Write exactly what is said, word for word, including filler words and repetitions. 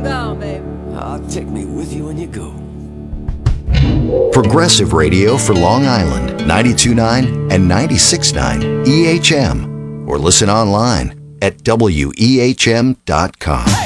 I'm gone, baby. Ah, take me with you when you go. Progressive Radio for Long Island, ninety-two point nine and ninety-six point nine E H M. Or listen online at W E H M dot com.